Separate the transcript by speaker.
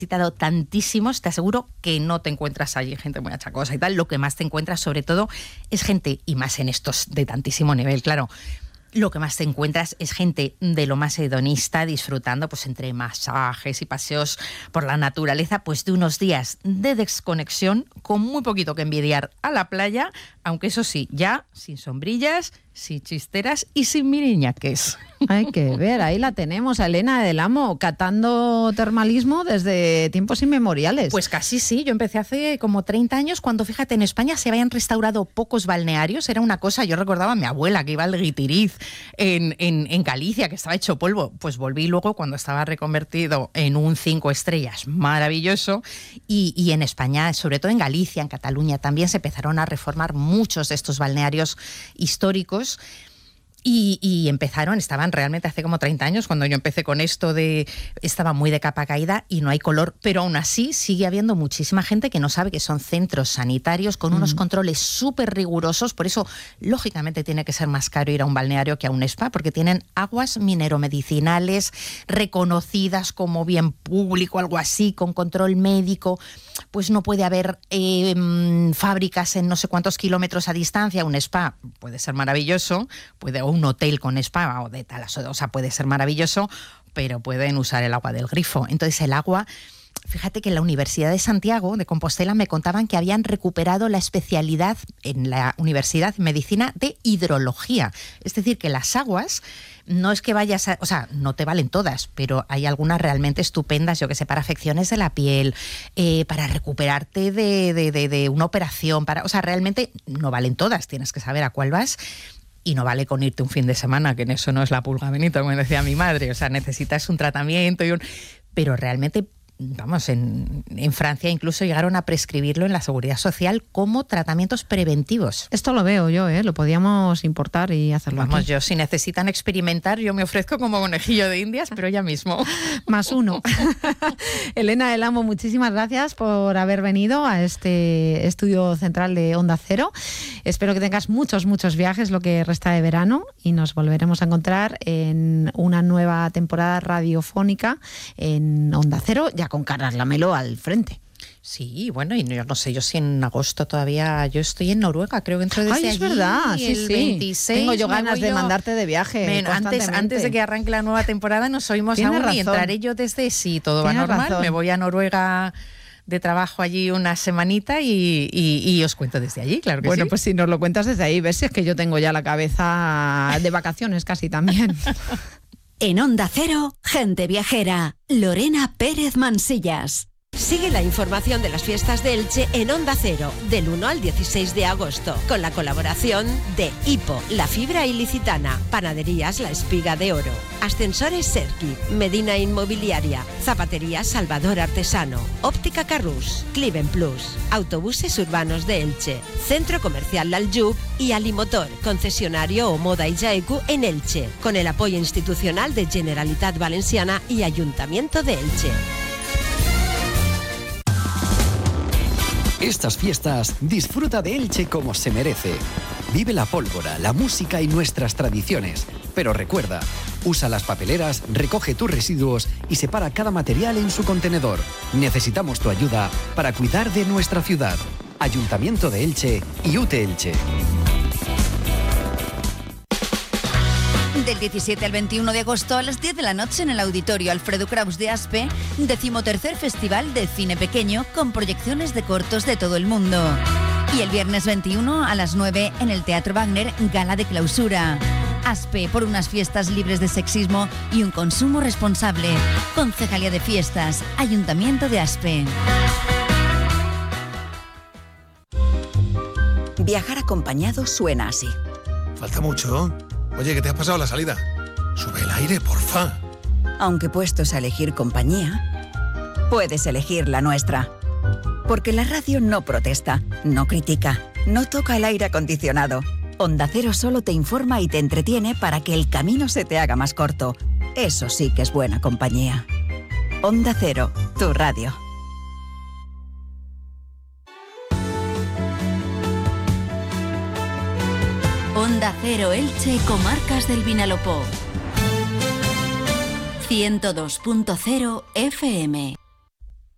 Speaker 1: visitado tantísimos, te aseguro que no te encuentras allí gente muy achacosa y tal. Lo que más te encuentras, sobre todo, es gente, y más en estos de tantísimo nivel, claro. Lo que más te encuentras es gente de lo más hedonista, disfrutando pues entre masajes y paseos por la naturaleza, pues de unos días de desconexión, con muy poquito que envidiar a la playa, aunque eso sí, ya sin sombrillas, sin chisteras y sin miriñaques.
Speaker 2: Hay que ver, ahí la tenemos, a Elena del Amo, catando termalismo desde tiempos inmemoriales.
Speaker 1: Pues casi sí, yo empecé hace como 30 años, cuando, fíjate, en España se habían restaurado pocos balnearios, era una cosa, yo recordaba a mi abuela que iba al Guitiriz en Galicia, que estaba hecho polvo, pues volví luego cuando estaba reconvertido en un 5 estrellas maravilloso, y en España, sobre todo en Galicia, en Cataluña, también se empezaron a reformar muchos de estos balnearios históricos. Y estaban realmente hace como 30 años, cuando yo empecé con esto estaba muy de capa caída y no hay color, pero aún así sigue habiendo muchísima gente que no sabe que son centros sanitarios con unos controles súper rigurosos, por eso lógicamente tiene que ser más caro ir a un balneario que a un spa, porque tienen aguas mineromedicinales reconocidas como bien público, algo así, con control médico, pues no puede haber fábricas en no sé cuántos kilómetros a distancia. Un spa puede ser maravilloso, un hotel con spa o de tal, o sea, puede ser maravilloso, pero pueden usar el agua del grifo. Entonces el agua, fíjate que en la Universidad de Santiago de Compostela me contaban que habían recuperado la especialidad en la Universidad de Medicina de hidrología. Es decir, que las aguas no es que vayas o sea, no te valen todas, pero hay algunas realmente estupendas, yo que sé, para afecciones de la piel, para recuperarte de una operación, o sea, realmente no valen todas, tienes que saber a cuál vas. Y no vale con irte un fin de semana, que en eso no es la pulga Benito, como decía mi madre. O sea, necesitas un tratamiento pero realmente, vamos, en Francia incluso llegaron a prescribirlo en la Seguridad Social como tratamientos preventivos.
Speaker 2: Esto lo veo yo, lo podíamos importar y hacerlo
Speaker 1: Vamos,
Speaker 2: aquí.
Speaker 1: yo, si necesitan experimentar, yo me ofrezco como conejillo de Indias, pero ya mismo.
Speaker 2: Más uno. Elena del Amo, muchísimas gracias por haber venido a este estudio central de Onda Cero. Espero que tengas muchos viajes lo que resta de verano y nos volveremos a encontrar en una nueva temporada radiofónica en Onda Cero, ya con Carlas Lamelo al frente.
Speaker 1: Sí, bueno, y yo no sé, yo si en agosto todavía, yo estoy en Noruega, creo que entro desde
Speaker 2: allí.
Speaker 1: Ay,
Speaker 2: es verdad, sí,
Speaker 1: el 26.
Speaker 2: Tengo yo ganas de mandarte de viaje
Speaker 1: antes de que arranque la nueva temporada nos oímos
Speaker 2: Tienes
Speaker 1: aún
Speaker 2: razón.
Speaker 1: Y entraré yo desde, si todo va
Speaker 2: Tienes
Speaker 1: normal,
Speaker 2: razón.
Speaker 1: Me voy a Noruega de trabajo allí una semanita y os cuento desde allí, claro que
Speaker 2: bueno,
Speaker 1: sí.
Speaker 2: Pues si nos lo cuentas desde ahí, ves si es que yo tengo ya la cabeza de vacaciones casi también.
Speaker 3: En Onda Cero, gente viajera, Lorena Pérez Mansillas. Sigue la información de las fiestas de Elche en Onda Cero, del 1 al 16 de agosto, con la colaboración de Hipo, La Fibra Ilicitana, Panaderías La Espiga de Oro, Ascensores Serki, Medina Inmobiliaria, Zapatería Salvador Artesano, Óptica Carrús, Cliven Plus, Autobuses Urbanos de Elche, Centro Comercial Laljub y Alimotor, concesionario Omoda y Jaeku en Elche, con el apoyo institucional de Generalitat Valenciana y Ayuntamiento de Elche.
Speaker 4: Estas fiestas, disfruta de Elche como se merece. Vive la pólvora, la música y nuestras tradiciones. Pero recuerda, usa las papeleras, recoge tus residuos y separa cada material en su contenedor. Necesitamos tu ayuda para cuidar de nuestra ciudad. Ayuntamiento de Elche y UTE Elche.
Speaker 5: Del 17 al 21 de agosto a las 10 de la noche en el Auditorio Alfredo Kraus de Aspe, 13º Festival de Cine Pequeño con proyecciones de cortos de todo el mundo. Y el viernes 21 a las 9 en el Teatro Wagner, gala de clausura. Aspe, por unas fiestas libres de sexismo y un consumo responsable. Concejalía de Fiestas, Ayuntamiento de Aspe.
Speaker 6: Viajar acompañado suena así.
Speaker 7: Falta mucho. Oye, ¿qué te has pasado la salida? Sube el aire, porfa.
Speaker 6: Aunque puestos a elegir compañía, puedes elegir la nuestra. Porque la radio no protesta, no critica, no toca el aire acondicionado. Onda Cero solo te informa y te entretiene para que el camino se te haga más corto. Eso sí que es buena compañía. Onda Cero, tu radio.
Speaker 5: Onda Cero Elche, Comarcas del Vinalopó. 102.0 FM.